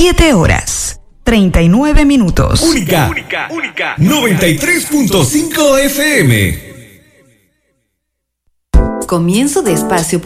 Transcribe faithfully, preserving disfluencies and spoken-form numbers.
siete horas, treinta y nueve minutos. Única, única, única. noventa y tres punto cinco F M. Comienzo de espacio